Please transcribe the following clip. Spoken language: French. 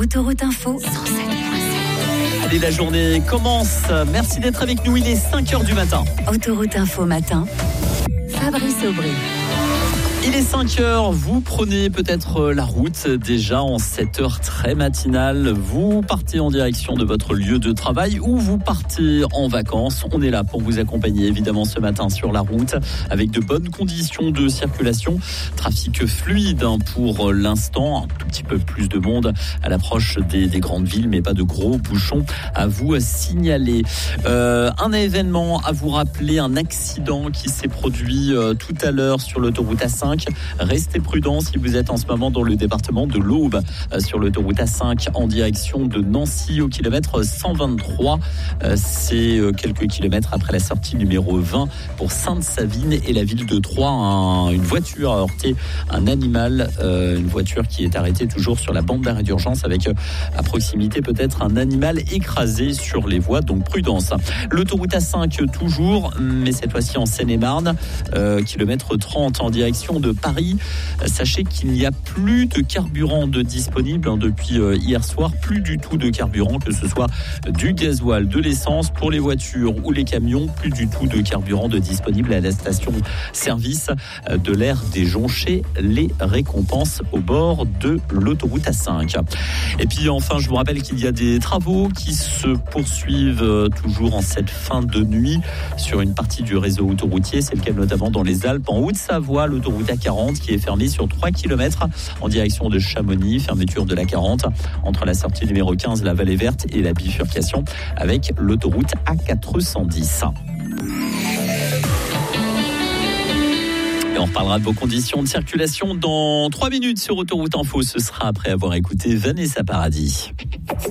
Autoroute Info 107.7. Allez, la journée commence. Merci d'être avec nous. Il est 5h du matin. Autoroute Info matin. Fabrice Aubry. Il est 5h, vous prenez peut-être la route déjà en 7h très matinale. Vous partez en direction de votre lieu de travail ou vous partez en vacances. On est là pour vous accompagner évidemment ce matin sur la route avec de bonnes conditions de circulation. Trafic fluide pour l'instant, un tout petit peu plus de monde à l'approche des grandes villes, mais pas de gros bouchons à vous signaler. Un événement à vous rappeler, un accident qui s'est produit tout à l'heure sur l'autoroute A5. Restez prudents si vous êtes en ce moment dans le département de l'Aube sur l'autoroute A5 en direction de Nancy au kilomètre 123. C'est quelques kilomètres après la sortie numéro 20 pour Sainte-Savine et la ville de Troyes. Une voiture a heurté un animal, une voiture qui est arrêtée toujours sur la bande d'arrêt d'urgence avec à proximité peut-être un animal écrasé sur les voies, donc prudence. L'autoroute A5 toujours, mais cette fois-ci en Seine-et-Marne, kilomètre 30 en direction de Paris. Sachez qu'il n'y a plus de carburant de disponible depuis hier soir, plus du tout de carburant, que ce soit du gasoil, de l'essence pour les voitures ou les camions, plus du tout de carburant de disponible à la station-service de l'aire des Jonchets, les récompenses au bord de l'autoroute A5. Et puis enfin, je vous rappelle qu'il y a des travaux qui se poursuivent toujours en cette fin de nuit sur une partie du réseau autoroutier. C'est le cas notamment dans les Alpes, en Haute-Savoie, l'autoroute A40 qui est fermée sur 3 km en direction de Chamonix, fermeture de l'A40 entre la sortie numéro 15, la Vallée Verte, et la bifurcation avec l'autoroute A410. Et on reparlera de vos conditions de circulation dans 3 minutes sur Autoroute Info. Ce sera après avoir écouté Vanessa Paradis.